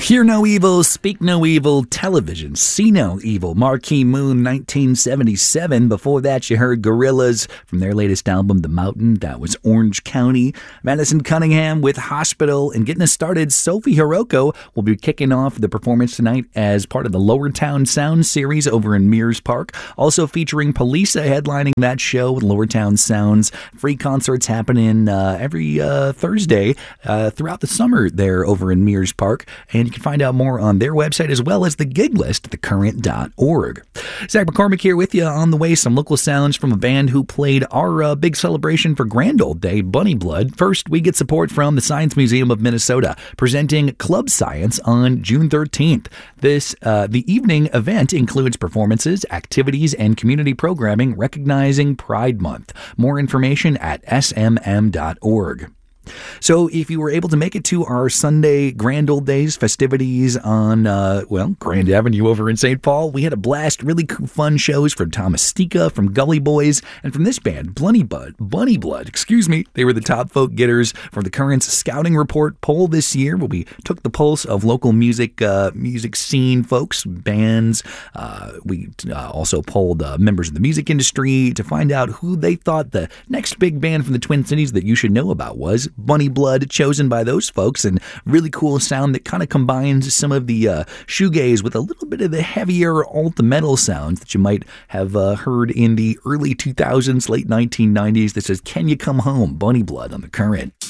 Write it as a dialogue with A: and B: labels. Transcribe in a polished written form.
A: Hear No Evil, Speak No Evil, Television, See No Evil, Marquee Moon, 1977. Before that, you heard Gorillaz from their latest album, The Mountain. That was Orange County. Madison Cunningham with Hospital. And getting us started, Sophie Hiroko will be kicking off the performance tonight as part of the Lower Town Sound series over in Mears Park. Also featuring Polisa headlining that show with Lower Town Sounds. Free concerts happening every Thursday throughout the summer there over in Mears Park. And you can find out more on their website as well as the gig list at thecurrent.org. Zach McCormick here with you. On the way, some local sounds from a band who played our big celebration for Grand Old Day, Bunny Blood. First, we get support from the Science Museum of Minnesota, presenting Club Science on June 13th. The evening event includes performances, activities, and community programming recognizing Pride Month. More information at smm.org. So if you were able to make it to our Sunday Grand Old Days festivities on, Grand Avenue over in St. Paul, we had a blast. Really cool, fun shows from Thomas Stika, from Gully Boys, and from this band, Bunny Blood. They were the top vote getters for the Current's Scouting Report poll this year, where we took the pulse of local music scene folks, bands. We also polled members of the music industry to find out who they thought the next big band from the Twin Cities that you should know about was. Bunny Blood, chosen by those folks, and really cool sound that kind of combines some of the shoegaze with a little bit of the heavier alt metal sounds that you might have heard in the early 2000s, late 1990s. That says, "Can You Come Home?" Bunny Blood on The Current.